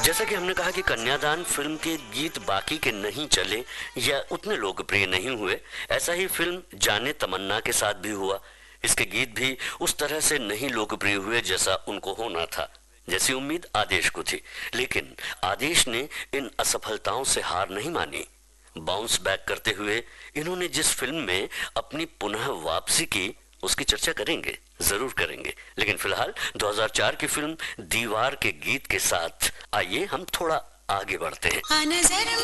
जैसा कि हमने कहा कि कन्यादान फिल्म के गीत बाकी के नहीं चले या उतने लोकप्रिय नहीं हुए, ऐसा ही फिल्म जाने तमन्ना के साथ भी हुआ। इसके गीत भी उस तरह से नहीं लोकप्रिय हुए जैसा उनको होना था, जैसी उम्मीद आदेश को थी। लेकिन आदेश ने इन असफलताओं से हार नहीं मानी। बाउंस बैक करते हुए इन्होंने जिस फिल्म में अपनी पुनः वापसी की, उसकी चर्चा करेंगे, जरूर करेंगे। लेकिन फिलहाल 2004 की फिल्म दीवार के गीत के साथ आइए हम थोड़ा आगे बढ़ते हैं।